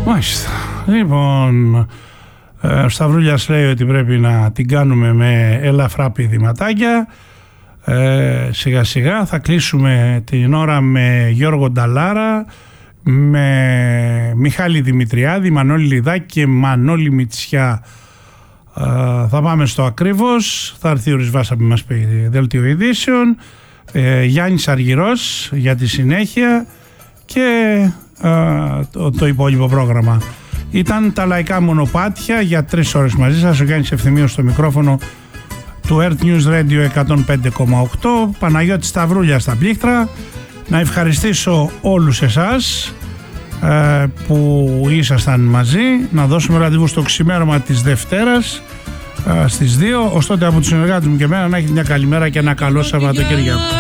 Μάλιστα. Λοιπόν, ο Σταυρούλιας λέει ότι πρέπει να την κάνουμε με ελαφρά πηδηματάκια. Σιγά σιγά θα κλείσουμε την ώρα με Γιώργο Νταλάρα, με Μιχάλη Δημητριάδη, Μανώλη Λιδάκη και Μανώλη Μητσιά. Θα πάμε στο Ακριβώς, θα έρθει ο Ρισβάσα που μας πει δελτίο ειδήσεων, Γιάννης Αργυρός για τη συνέχεια και το υπόλοιπο πρόγραμμα. Ήταν τα λαϊκά μονοπάτια για 3 ώρες μαζί σας. Ο Γιάννης Ευθυμίος στο μικρόφωνο του Earth News Radio 105,8. Παναγιώτης Σταυρούλια στα πλήκτρα. Να ευχαριστήσω όλους εσάς που ήσασταν μαζί. Να δώσουμε ραντεβού στο ξημέρωμα της Δευτέρας στις 2. Ωστότε από τους συνεργάτες μου και εμένα να έχετε μια καλημέρα και ένα καλό Σαββατοκύριακο.